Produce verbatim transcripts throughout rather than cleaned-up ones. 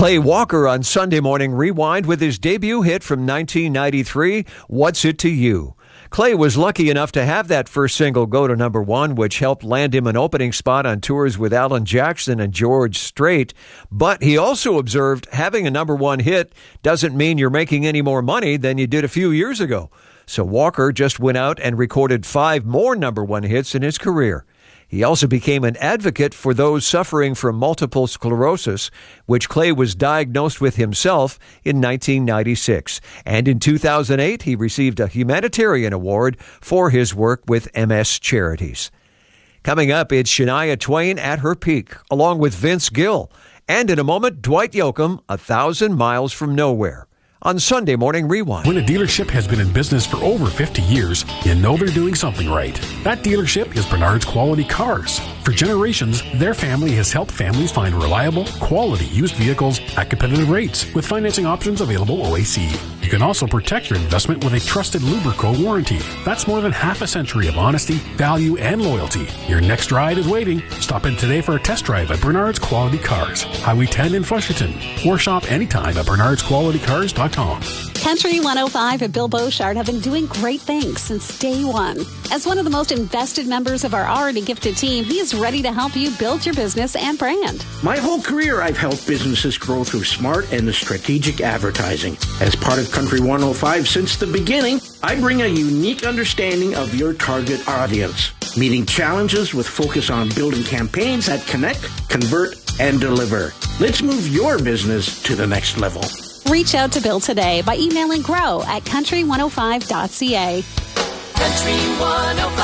Clay Walker on Sunday Morning Rewind with his debut hit from nineteen ninety-three, What's It to You? Clay was lucky enough to have that first single go to number one, which helped land him an opening spot on tours with Alan Jackson and George Strait. But he also observed having a number one hit doesn't mean you're making any more money than you did a few years ago. So Walker just went out and recorded five more number one hits in his career. He also became an advocate for those suffering from multiple sclerosis, which Clay was diagnosed with himself in nineteen ninety-six. And in two thousand eight, he received a humanitarian award for his work with M S Charities. Coming up, it's Shania Twain at her peak, along with Vince Gill. And in a moment, Dwight Yoakam, A Thousand Miles from Nowhere, on Sunday Morning Rewind. When a dealership has been in business for over fifty years, you know they're doing something right. That dealership is Bernard's Quality Cars. For generations, their family has helped families find reliable, quality used vehicles at competitive rates with financing options available O A C. You can also protect your investment with a trusted Lubrico warranty. That's more than half a century of honesty, value, and loyalty. Your next ride is waiting. Stop in today for a test drive at Bernard's Quality Cars, Highway ten in Flusherton, or shop anytime at bernards quality cars dot com. Country one oh five and Bill Beauchard have been doing great things since day one. As one of the most invested members of our already gifted team, he is ready to help you build your business and brand. My whole career, I've helped businesses grow through smart and strategic advertising. As part of Country one oh five since the beginning, I bring a unique understanding of your target audience, meeting challenges with focus on building campaigns that connect, convert, and deliver. Let's move your business to the next level. Reach out to Bill today by emailing grow at country one oh five dot c a. Country one oh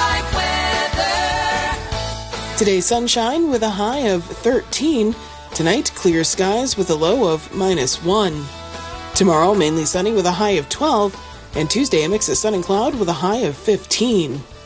five weather. Today, sunshine with a high of thirteen. Tonight, clear skies with a low of minus one. Tomorrow, mainly sunny with a high of twelve. And Tuesday, a mix of sun and cloud with a high of fifteen.